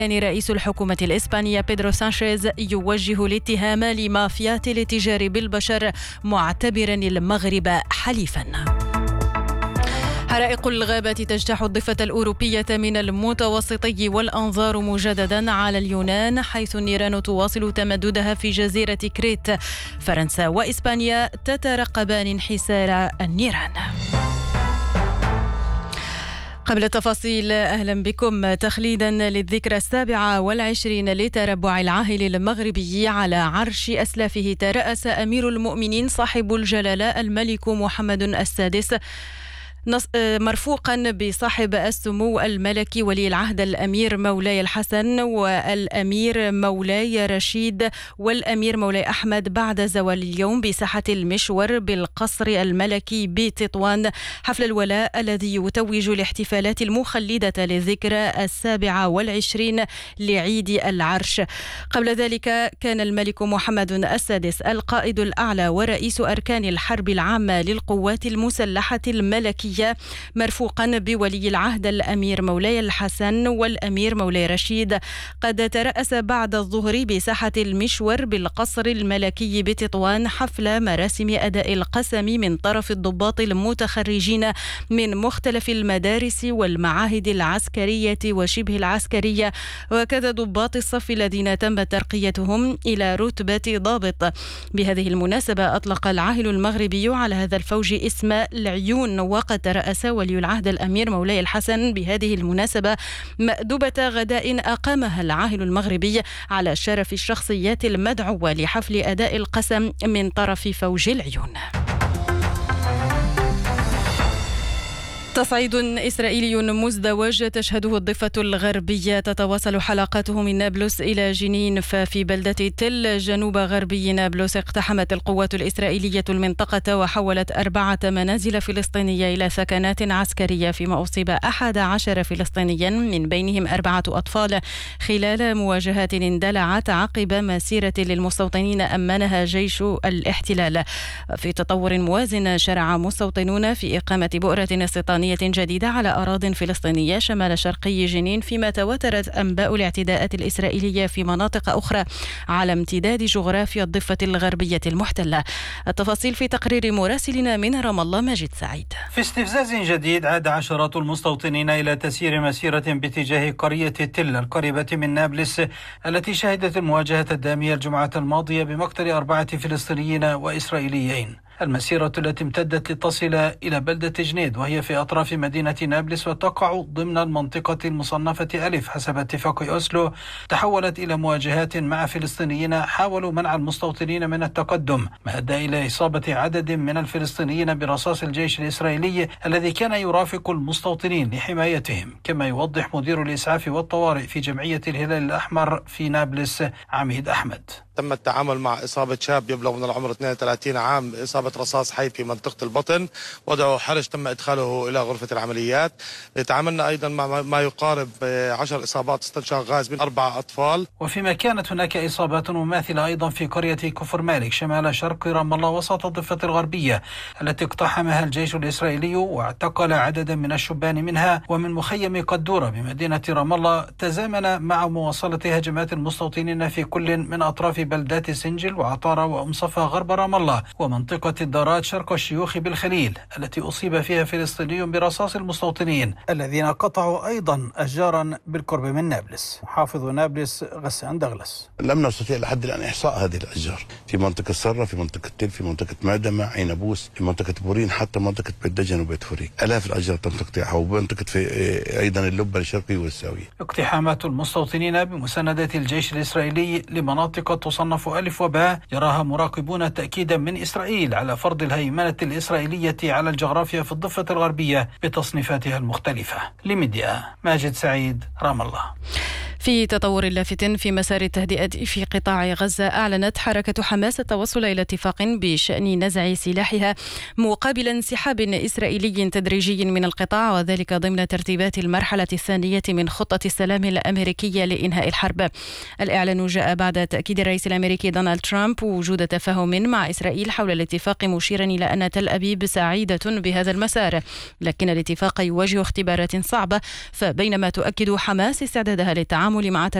رئيس الحكومة الإسبانية بيدرو سانشيز يوجه الاتهام لمافيات الاتجار بالبشر معتبرا المغرب حليفا. حرائق الغابة تجتاح الضفة الأوروبية من المتوسطي والأنظار مجددا على اليونان، حيث النيران تواصل تمددها في جزيرة كريت. فرنسا وإسبانيا تترقبان انحسار النيران. قبل التفاصيل أهلا بكم. تخليدا للذكرى 27 لتربع العاهل المغربي على عرش أسلافه، ترأس أمير المؤمنين صاحب الجلالة الملك محمد السادس مرفوقا بصاحب السمو الملكي ولي العهد الأمير مولاي الحسن والأمير مولاي رشيد والأمير مولاي أحمد بعد زوال اليوم بساحة المشور بالقصر الملكي بتطوان، حفل الولاء الذي يتوج الاحتفالات المخلدة للذكرى 27 لعيد العرش. قبل ذلك كان الملك محمد السادس القائد الأعلى ورئيس أركان الحرب العامة للقوات المسلحة الملكية، مرفوقا بولي العهد الأمير مولاي الحسن والأمير مولاي رشيد. قد ترأس بعد الظهر بساحة المشور بالقصر الملكي بتطوان حفل مراسم أداء القسم من طرف الضباط المتخرجين من مختلف المدارس والمعاهد العسكرية وشبه العسكرية، وكذا ضباط الصف الذين تم ترقيتهم إلى رتبة ضابط. بهذه المناسبة أطلق العاهل المغربي على هذا الفوج اسم العيون، وقد ترأس ولي العهد الأمير مولاي الحسن بهذه المناسبة مأدبة غداء أقامها العاهل المغربي على شرف الشخصيات المدعوة لحفل أداء القسم من طرف فوج العيون. تصعيد إسرائيلي مزدوج تشهده الضفة الغربية تتواصل حلقاته من نابلس إلى جنين. ففي بلدة تل جنوب غربي نابلس اقتحمت القوات الإسرائيلية المنطقة وحولت 4 منازل فلسطينية إلى ثكنات عسكرية، فيما أصيب 11 فلسطينيا من بينهم 4 أطفال خلال مواجهات اندلعت عقب مسيرة للمستوطنين أمنها جيش الاحتلال. في تطور موازن شرع مستوطنون في إقامة بؤرة استيطانية جديدة على أراضٍ فلسطينية شمال شرقي جنين، فيما تواترت أنباء الاعتداءات الإسرائيلية في مناطق أخرى على امتداد جغرافيا الضفة الغربية المحتلة. التفاصيل في تقرير مراسلنا من رام الله ماجد سعيد. في استفزاز جديد عاد عشرات المستوطنين إلى تسيير مسيرة باتجاه قرية تل القريبة من نابلس، التي شهدت المواجهة الدامية الجمعة الماضية بمقتل 4 فلسطينيين وإسرائيليين. المسيرة التي امتدت لتصل إلى بلدة جنيد وهي في أطراف مدينة نابلس وتقع ضمن المنطقة المصنفة ألف حسب اتفاق أوسلو، تحولت إلى مواجهات مع فلسطينيين حاولوا منع المستوطنين من التقدم، ما أدى إلى إصابة عدد من الفلسطينيين برصاص الجيش الإسرائيلي الذي كان يرافق المستوطنين لحمايتهم. كما يوضح مدير الإسعاف والطوارئ في جمعية الهلال الأحمر في نابلس عميد أحمد: تم التعامل مع إصابة شاب يبلغ من العمر 32 عام إصابة رصاص حي في منطقة البطن، وضعه حرج تم إدخاله إلى غرفة العمليات. تعاملنا أيضا مع ما يقارب 10 إصابات استنشاق غاز من 4 أطفال. وفيما كانت هناك إصابات مماثلة أيضا في قرية كفر مالك شمال شرق رام الله وسط الضفة الغربية التي اقتحمها الجيش الإسرائيلي واعتقل عددا من الشبان منها ومن مخيم قدورة بمدينة رام الله، تزامن مع مواصلة هجمات المستوطنين في كل من أطراف بلدات سنجل وعطارة وأم صفا غرب رام الله ومنطقة الدارات شرق الشيوخ بالخليل التي أصيب فيها فلسطيني برصاص المستوطنين الذين قطعوا أيضا أشجارا بالقرب من نابلس. محافظ نابلس غسان دغلس: لم نستطيع لحد الآن إحصاء هذه الأشجار في منطقة السرة، في منطقة تل، في منطقة مادمة، عينبوس، في منطقة بورين، حتى منطقة بيت دجن وبيت فريق. آلاف الأشجار تم تقطيعها، ومنطقة في أيضا اللبة الشرقي والساوية. اقتحامات المستوطنين بمساندة الجيش الإسرائيلي لمناطق تصنف ألف وباء يراها مراقبون تأكيدا من إسرائيل على فرض الهيمنة الإسرائيلية على الجغرافيا في الضفة الغربية بتصنيفاتها المختلفة. لميديا ماجد سعيد، رام الله. في تطور لافت في مسار التهدئة في قطاع غزة، أعلنت حركة حماس التوصل إلى اتفاق بشأن نزع سلاحها مقابل انسحاب إسرائيلي تدريجي من القطاع، وذلك ضمن ترتيبات المرحلة الثانية من خطة السلام الأمريكية لإنهاء الحرب. الإعلان جاء بعد تأكيد الرئيس الأمريكي دونالد ترامب وجود تفاهم مع إسرائيل حول الاتفاق، مشيرا إلى أن تل أبيب سعيدة بهذا المسار، لكن الاتفاق يواجه اختبارات صعبة. فبينما تؤكد حماس استعدادها للتعامل التعامل مع